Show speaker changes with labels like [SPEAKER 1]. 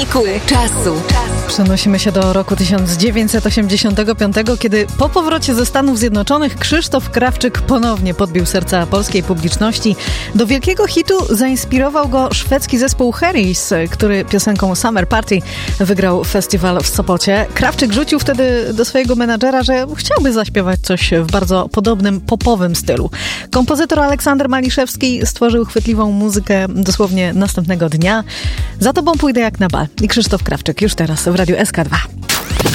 [SPEAKER 1] Czasu.
[SPEAKER 2] Przenosimy się do roku 1985, kiedy po powrocie ze Stanów Zjednoczonych Krzysztof Krawczyk ponownie podbił serca polskiej publiczności. Do wielkiego hitu zainspirował go szwedzki zespół Harris, który piosenką Summer Party wygrał festiwal w Sopocie. Krawczyk rzucił wtedy do swojego menadżera, że chciałby zaśpiewać coś w bardzo podobnym popowym stylu. Kompozytor Aleksander Maliszewski stworzył chwytliwą muzykę dosłownie następnego dnia. Za tobą pójdę jak na bal. I Krzysztof Krawczyk już teraz w Radiu SK2.